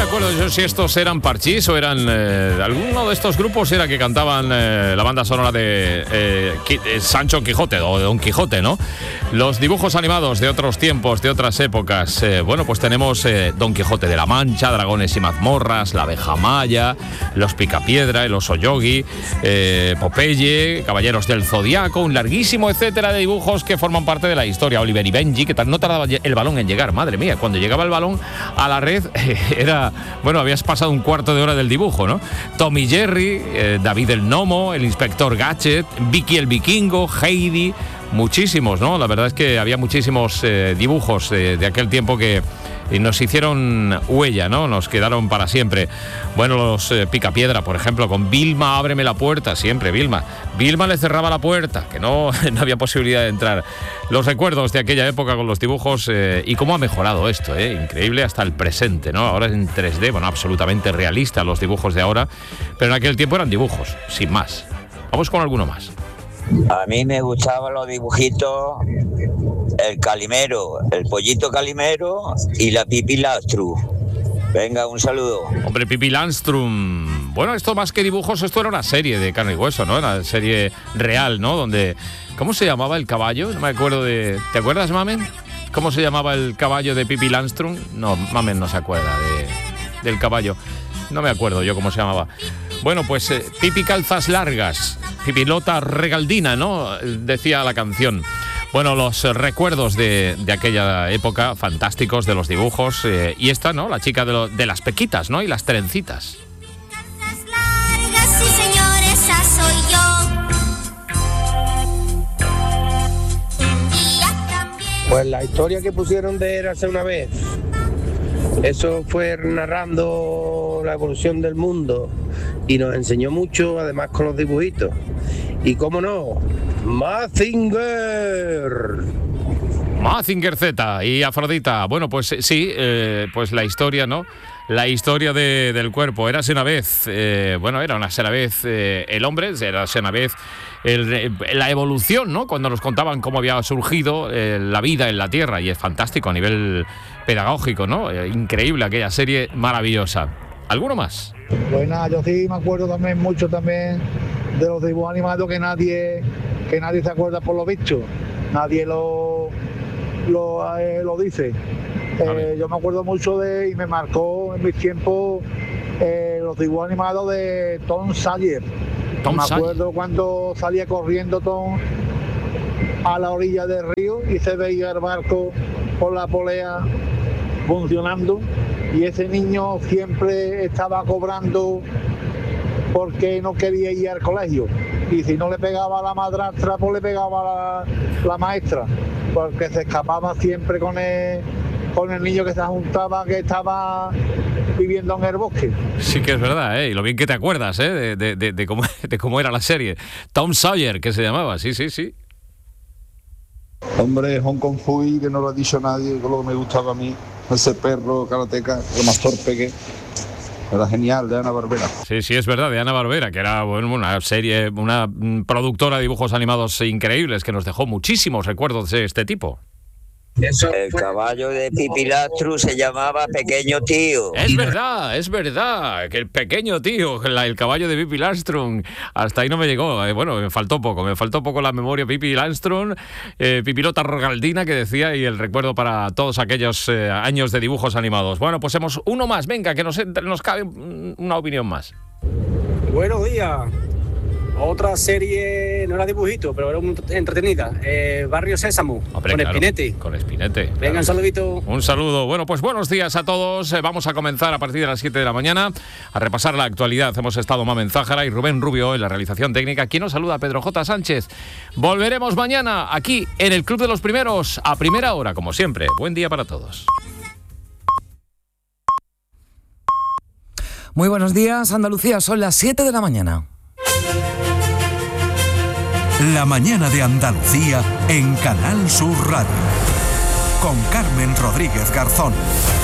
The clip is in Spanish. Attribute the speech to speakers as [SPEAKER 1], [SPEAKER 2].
[SPEAKER 1] recuerdo yo si estos eran Parchís o eran alguno de estos grupos era que cantaban la banda sonora de Sancho Quijote o de Don Quijote, ¿no? Los dibujos animados de otros tiempos, de otras épocas. Bueno, pues tenemos Don Quijote de la Mancha, Dragones y Mazmorras, La Abeja Maya, Los Picapiedra, El Oso Yogi, Popeye, Caballeros del Zodiaco, un larguísimo etcétera de dibujos que forman parte de la historia. Oliver y Benji, que no tardaba el balón en llegar, madre mía, cuando llegaba el balón a la red era, bueno, habías pasado un cuarto de hora del dibujo, ¿no? Tom y Jerry, David el Gnomo, el Inspector Gadget, Vicky el Vikingo, Heidi, muchísimos, ¿no? La verdad es que había muchísimos dibujos de aquel tiempo que nos hicieron huella, ¿no? Nos quedaron para siempre. Bueno, los Picapiedra, por ejemplo, con Vilma, ábreme la puerta, siempre Vilma. Vilma le cerraba la puerta, que no había posibilidad de entrar. Los recuerdos de aquella época con los dibujos y cómo ha mejorado esto, increíble hasta el presente, ¿no? Ahora es en 3D, bueno, absolutamente realista los dibujos de ahora, pero en aquel tiempo eran dibujos, sin más. Vamos con alguno más.
[SPEAKER 2] A mí me gustaban los dibujitos, el Calimero, el Pollito Calimero y la Pipi Lastrum. Venga, un saludo.
[SPEAKER 1] Hombre, Pipi Lastrum. Bueno, esto más que dibujos, esto era una serie de carne y hueso, ¿no? Era una serie real, ¿no? Donde, ¿cómo se llamaba el caballo? No me acuerdo de... ¿Te acuerdas, Mamen? ¿Cómo se llamaba el caballo de Pipi Lastrum? No, Mamen no se acuerda del caballo. No me acuerdo yo cómo se llamaba. Bueno, pues Pipi Calzas Largas, Pipilota Regaldina, ¿no? Decía la canción. Bueno, los recuerdos de aquella época, fantásticos, de los dibujos. Y esta, ¿no? La chica de las pequitas, ¿no? Y las trencitas.
[SPEAKER 3] Largas, sí, señor, esa soy yo.
[SPEAKER 4] Pues la historia que pusieron de Érase una vez, eso fue narrando la evolución del mundo y nos enseñó mucho, además con los dibujitos. Y cómo no,
[SPEAKER 1] Mazinger Z y Afrodita. Bueno, pues sí, pues la historia, ¿no? La historia del cuerpo. Érase una vez, bueno, era una vez el hombre, érase una vez la evolución, ¿no? Cuando nos contaban cómo había surgido la vida en la Tierra, y es fantástico a nivel pedagógico, ¿no? Increíble aquella serie, maravillosa. ¿Alguno más?
[SPEAKER 5] Pues nada, yo sí me acuerdo también mucho también de los dibujos animados que nadie se acuerda por lo visto. Nadie lo dice. Yo me acuerdo mucho y me marcó en mis tiempos los dibujos animados de Tom Sawyer. Me acuerdo cuando salía corriendo Tom a la orilla del río y se veía el barco por la polea funcionando, y ese niño siempre estaba cobrando porque no quería ir al colegio, y si no le pegaba a la madrastra, pues le pegaba a la maestra, porque se escapaba siempre con el niño que se juntaba, que estaba viviendo en el bosque.
[SPEAKER 1] Sí que es verdad, y lo bien que te acuerdas, de cómo era la serie. Tom Sawyer, que se llamaba, sí.
[SPEAKER 6] Hombre, Hong Kong Fui, que no lo ha dicho nadie, con lo que me gustaba a mí, ese perro karateca, lo más torpe que era genial, de Hanna-Barbera.
[SPEAKER 1] Sí, es verdad, de Hanna-Barbera, que era una serie, una productora de dibujos animados increíbles, que nos dejó muchísimos recuerdos de este tipo.
[SPEAKER 2] El caballo de Pipi Lastrum se llamaba Pequeño Tío.
[SPEAKER 1] Es verdad, que el Pequeño Tío, el caballo de Pipi Lastrum, hasta ahí no me llegó. Bueno, me faltó poco la memoria. Pipi Lastrum, Pipilota Regaldina, que decía, y el recuerdo para todos aquellos años de dibujos animados. Bueno, pues hemos uno más, venga, que nos cabe una opinión más.
[SPEAKER 7] Buenos días. Otra serie, no era dibujito, pero era muy entretenida. Barrio Sésamo,
[SPEAKER 1] hombre,
[SPEAKER 7] con
[SPEAKER 1] claro,
[SPEAKER 7] Espinete.
[SPEAKER 1] Con Espinete.
[SPEAKER 7] Venga,
[SPEAKER 1] claro.
[SPEAKER 7] un saludito.
[SPEAKER 1] Un saludo. Bueno, pues buenos días a todos. Vamos a comenzar a partir de las 7 de la mañana a repasar la actualidad. Hemos estado Mamen Zájara y Rubén Rubio en la realización técnica. Aquí nos saluda Pedro J. Sánchez. Volveremos mañana aquí en el Club de los Primeros a primera hora, como siempre. Buen día para todos.
[SPEAKER 8] Muy buenos días, Andalucía. Son las 7 de la mañana.
[SPEAKER 9] La mañana de Andalucía en Canal Sur Radio. Con Carmen Rodríguez Garzón.